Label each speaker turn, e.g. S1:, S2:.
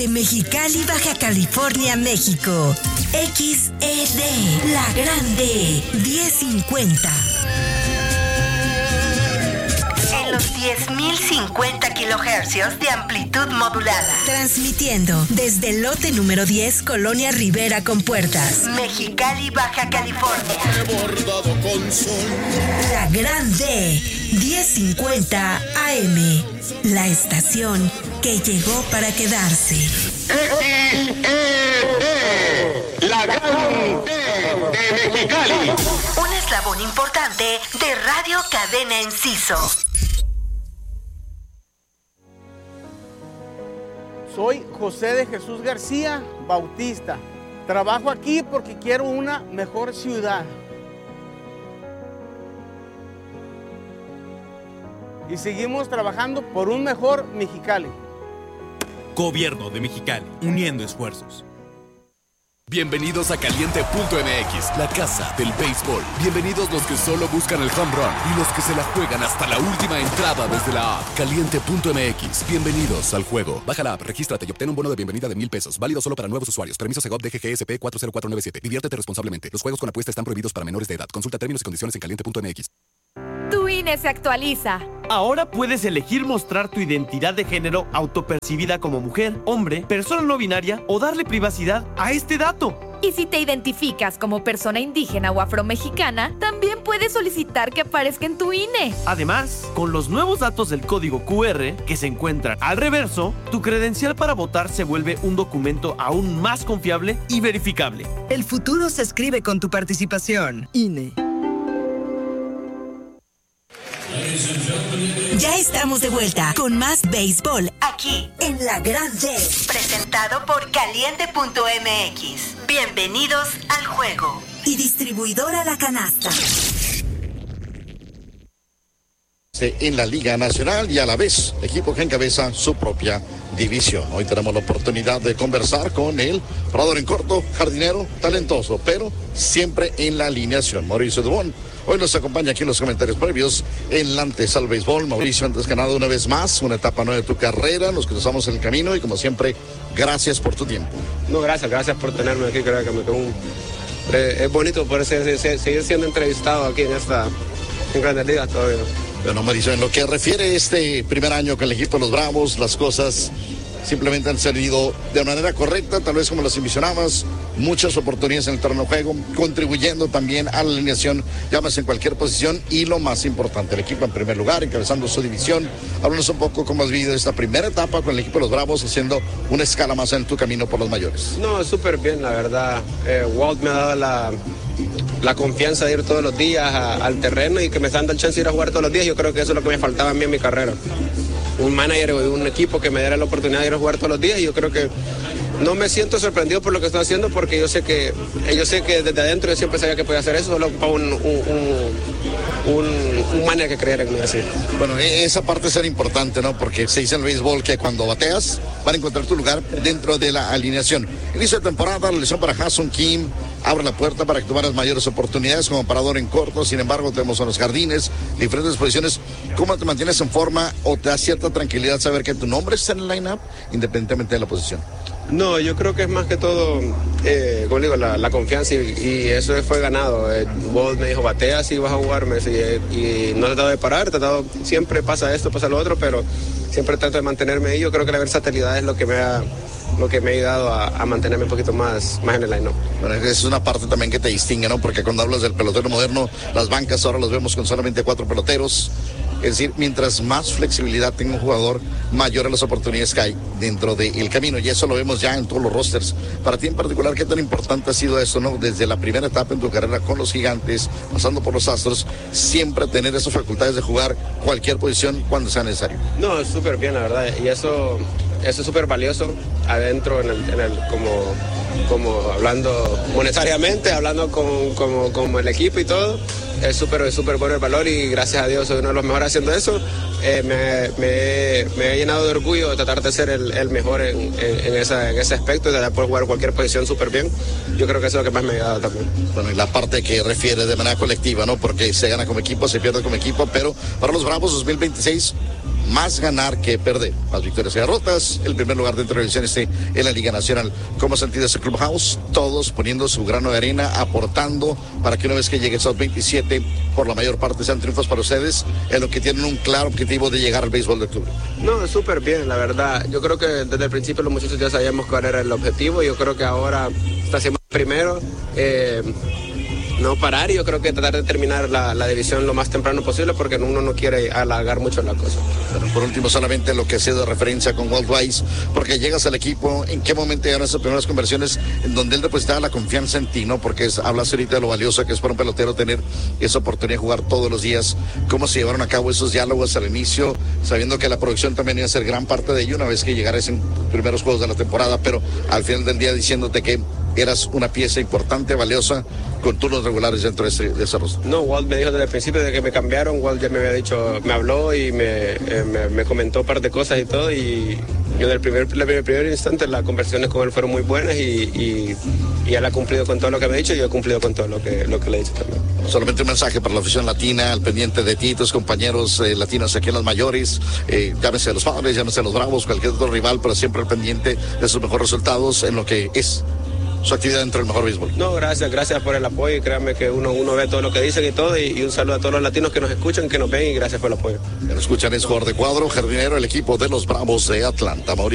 S1: De Mexicali, Baja California, México. XED, La Grande, 1050. En los 10.050 kilohercios de amplitud modulada. Transmitiendo desde el lote número 10, Colonia Rivera con Puertas. Mexicali, Baja California. La Grande, 1050 AM. La estación que llegó para quedarse.
S2: La Grande de Mexicali.
S1: Un eslabón importante de Radio Cadena Enciso.
S3: Soy José de Jesús García Bautista. Trabajo aquí porque quiero una mejor ciudad. Y seguimos trabajando por un mejor Mexicali.
S4: Gobierno de Mexicali, uniendo esfuerzos.
S5: Bienvenidos a Caliente.mx, la casa del béisbol. Bienvenidos los que solo buscan el home run y los que se la juegan hasta la última entrada desde la app. Caliente.mx, bienvenidos al juego. Baja la app, regístrate y obtén un bono de bienvenida de $1,000. Válido solo para nuevos usuarios. Permiso Segov DGGSP 40497. Diviértete responsablemente. Los juegos con apuesta están prohibidos para menores de edad. Consulta términos y condiciones en Caliente.mx.
S6: Tu INE se actualiza.
S7: Ahora puedes elegir mostrar tu identidad de género autopercibida como mujer, hombre, persona no binaria o darle privacidad a este dato.
S6: Y si te identificas como persona indígena o afromexicana, también puedes solicitar que aparezca en tu INE.
S7: Además, con los nuevos datos del código QR que se encuentran al reverso, tu credencial para votar se vuelve un documento aún más confiable y verificable.
S8: El futuro se escribe con tu participación. INE.
S1: Ya estamos de vuelta con más béisbol aquí en La Grande, presentado por Caliente.mx. Bienvenidos al juego. Y distribuidora La Canasta.
S9: En la Liga Nacional y a la vez equipo que encabeza su propia división. Hoy tenemos la oportunidad de conversar con el parador en corto, jardinero, talentoso, pero siempre en la alineación. Mauricio Dubón hoy nos acompaña aquí en los comentarios previos en la antesala al béisbol. Mauricio, antes que nada, una vez más, una etapa nueva de tu carrera, nos cruzamos en el camino y como siempre, gracias por tu tiempo.
S10: No, gracias por tenerme aquí, creo que me tengo es bonito poder seguir siendo entrevistado aquí en Grandes Ligas todavía.
S9: Bueno, Mauricio, en lo que refiere este primer año con el equipo de los Bravos, las cosas simplemente han salido de manera correcta, tal vez como las envisionabas, muchas oportunidades en el terreno de juego, contribuyendo también a la alineación, llamas en cualquier posición, y lo más importante, el equipo en primer lugar, encabezando su división. Háblanos un poco cómo has vivido esta primera etapa con el equipo de los Bravos, haciendo una escala más en tu camino por los mayores.
S10: No, súper bien, la verdad. Walt me ha dado la confianza de ir todos los días al terreno y que me está dando el chance de ir a jugar todos los días. Yo creo que eso es lo que me faltaba a mí en mi carrera. Un manager o un equipo que me diera la oportunidad de ir a jugar todos los días, y yo creo que no me siento sorprendido por lo que estoy haciendo, porque yo sé que desde adentro yo siempre sabía que podía hacer eso, solo para un manager que creyera en mí así.
S9: Bueno, esa parte será importante, ¿no? Porque se dice en el béisbol que cuando bateas van a encontrar tu lugar dentro de la alineación. Inicio de temporada, la lesión para Ha-Seong Kim abre la puerta para que tomaras mayores oportunidades como parador en corto. Sin embargo, tenemos a los jardines, diferentes posiciones. ¿Cómo te mantienes en forma o te da cierta tranquilidad saber que tu nombre está en el line-up independientemente de la posición?
S10: No, yo creo que es más que todo, como digo, la confianza, y eso fue ganado. Walt me dijo, batea si vas a jugarme, y no he tratado de parar, siempre pasa esto, pasa lo otro, pero siempre trato de mantenerme ahí. Yo creo que la versatilidad es lo que me ha ayudado a mantenerme un poquito más en el line-up.
S9: Bueno, esa es una parte también que te distingue, ¿no? Porque cuando hablas del pelotero moderno, las bancas ahora las vemos con solamente 4 peloteros. Es decir, mientras más flexibilidad tenga un jugador, mayores las oportunidades que hay dentro del camino, y eso lo vemos ya en todos los rosters. Para ti en particular, ¿qué tan importante ha sido esto, no? Desde la primera etapa en tu carrera con los Gigantes, pasando por los Astros, siempre tener esas facultades de jugar cualquier posición cuando sea necesario.
S10: No, es súper bien, la verdad, y eso es súper valioso adentro, como hablando monetariamente, hablando como el equipo y todo. Es súper bueno el valor, y gracias a Dios soy uno de los mejores haciendo eso. Me he llenado de orgullo de tratar de ser el mejor en ese aspecto, de poder jugar cualquier posición súper bien. Yo creo que eso es lo que más me ha ayudado también.
S9: Bueno, y la parte que refiere de manera colectiva, ¿no? Porque se gana como equipo, se pierde como equipo, pero para los Bravos 2026 más ganar que perder, más victorias que derrotas. El primer lugar dentro de la división en la Liga Nacional. ¿Cómo ha sentido ese Clubhouse? Todos poniendo su grano de arena, aportando para que una vez que llegue esos 27, por la mayor parte sean triunfos para ustedes, en lo que tienen un claro objetivo de llegar al béisbol de octubre.
S10: No, súper bien, la verdad. Yo creo que desde el principio los muchachos ya sabíamos cuál era el objetivo. Yo creo que ahora está siendo primero. No parar, y yo creo que tratar de terminar la división lo más temprano posible, porque uno no quiere alargar mucho la cosa.
S9: Pero por último, solamente lo que ha sido referencia con Walt Weiss, porque llegas al equipo, ¿en qué momento llegaron esas primeras conversiones en donde él depositaba la confianza en ti, ¿no? Porque hablas ahorita de lo valioso que es para un pelotero tener esa oportunidad de jugar todos los días. ¿Cómo se llevaron a cabo esos diálogos al inicio, sabiendo que la producción también iba a ser gran parte de ello una vez que llegaras en primeros juegos de la temporada, pero al final del día diciéndote que eras una pieza importante, valiosa, con turnos regulares dentro de ese rostro?
S10: No, Walt me dijo desde el principio de que me cambiaron. Walt ya me había dicho, me habló y me comentó un par de cosas y todo, y yo del primer instante las conversaciones con él fueron muy buenas, y él ha cumplido con todo lo que me ha dicho, y yo he cumplido con todo lo que le he dicho también.
S9: Solamente un mensaje para la afición latina, al pendiente de ti, tus compañeros latinos aquí en las mayores, llámese los Padres, llámese los Bravos, cualquier otro rival, pero siempre al pendiente de sus mejores resultados en lo que es su actividad dentro del mejor béisbol.
S10: No, gracias por el apoyo, y créanme que uno ve todo lo que dicen y todo, y un saludo a todos los latinos que nos escuchan, que nos ven, y gracias por el apoyo.
S9: Que nos escuchan es jugador de cuadro, jardinero, el equipo de los Bravos de Atlanta, Mauricio.